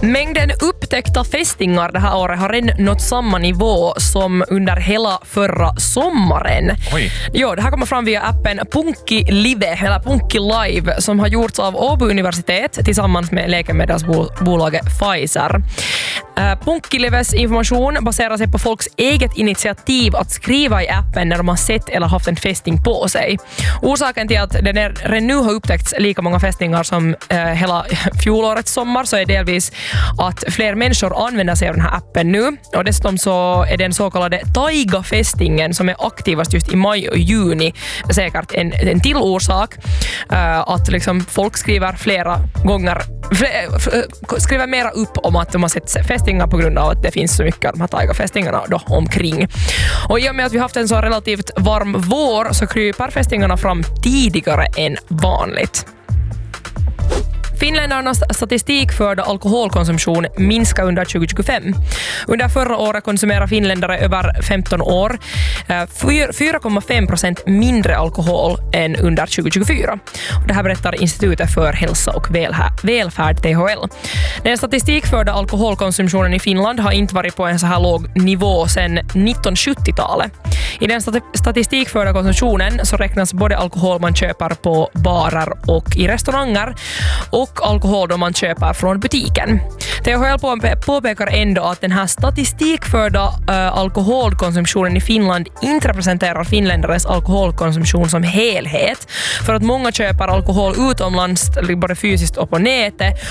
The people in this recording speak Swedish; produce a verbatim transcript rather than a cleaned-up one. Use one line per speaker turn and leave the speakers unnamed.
Mängden upptäckta fästingar det här året har redan nått samma nivå som under hela förra sommaren.
Oj.
Jo, det här kommer fram via appen Punki Live, eller Punki Live, som har gjorts av Åbo universitet tillsammans med läkemedelsbolaget Pfizer. Uh, Punki Lives information baserar sig på folks eget initiativ att skriva i appen när de har sett eller haft en fästing på sig. Orsaken till att det redan nu har upptäckts lika många fästingar som uh, hela fjolårets sommar så är delvis att fler människor använder sig av den här appen nu. Och dessutom så är den så kallade Taiga-fästingen som är aktivast just i maj och juni säkert en, en till orsak. Uh, att liksom folk skriver flera gånger fler, skriver mera upp om att de har sett fästingar på grund av att det finns så mycket av de här Taiga-fästingarna då omkring. Och i och med att vi har haft en så relativt varm vår så kryper fästingarna fram tidigare än vanligt. Finländarnas statistikförda alkoholkonsumtion minskar under tjugo tjugofem. Under förra året konsumerar finländare över femton år fyra komma fem procent mindre alkohol än under tjugo tjugofyra. Det här berättar Institutet för hälsa och välfärd T H L. Den statistikförda alkoholkonsumtionen i Finland har inte varit på en så här låg nivå sedan nittonhundrasjuttiotalet. I den statistikförda konsumtionen så räknas både alkohol man köper på barer och i restauranger och alkohol då man köper från butiken. T H L påpekar ändå att den här statistikförda äh, alkoholkonsumtionen i Finland inte representerar finländares alkoholkonsumtion som helhet. För att många köper alkohol utomlands, både fysiskt och på nätet.